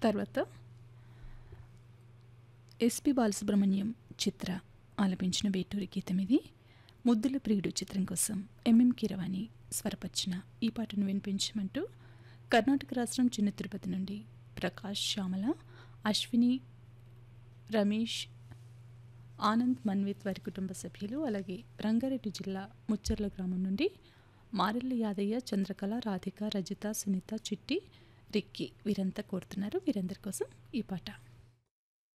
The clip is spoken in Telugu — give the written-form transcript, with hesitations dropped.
తర్వాత ఎస్పి బాలసుబ్రహ్మణ్యం చిత్ర ఆలపించిన వేటూరి గీతం ఇది. ముద్దుల ప్రియుడు చిత్రం కోసం ఎంఎం కీరవాణి స్వరపరిచిన ఈ పాటను వినిపించమంటూ కర్ణాటక రాష్ట్రం చిన్న తిరుపతి నుండి ప్రకాష్, శ్యామల, అశ్విని, రమేష్, ఆనంద్, మన్విత్ వారి కుటుంబ సభ్యులు, అలాగే రంగారెడ్డి జిల్లా ముచ్చర్ల గ్రామం నుండి మారెల్లి యాదయ్య, చంద్రకళ, రాధిక, రజిత, సునీత, చిట్టి, రిక్కీ వీరంతా కోరుతున్నారు. వీరందరి కోసం ఈ పాట.